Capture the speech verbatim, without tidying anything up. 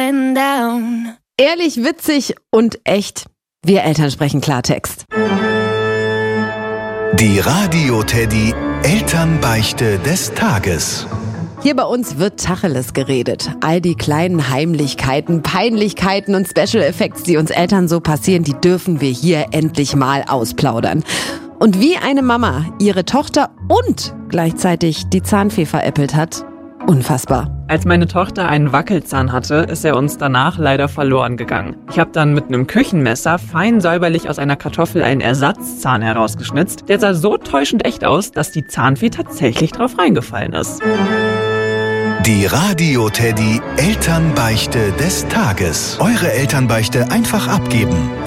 going down. Ehrlich, witzig und echt. Wir Eltern sprechen Klartext. Die Radio-Teddy Elternbeichte des Tages. Hier bei uns wird Tacheles geredet. All die kleinen Heimlichkeiten, Peinlichkeiten und Special Effects, die uns Eltern so passieren, die dürfen wir hier endlich mal ausplaudern. Und wie eine Mama ihre Tochter und gleichzeitig die Zahnfee veräppelt hat, unfassbar. Als meine Tochter einen Wackelzahn hatte, ist er uns danach leider verloren gegangen. Ich habe dann mit einem Küchenmesser fein säuberlich aus einer Kartoffel einen Ersatzzahn herausgeschnitzt. Der sah so täuschend echt aus, dass die Zahnfee tatsächlich drauf reingefallen ist. Die Radio-Teddy Elternbeichte des Tages. Eure Elternbeichte einfach abgeben.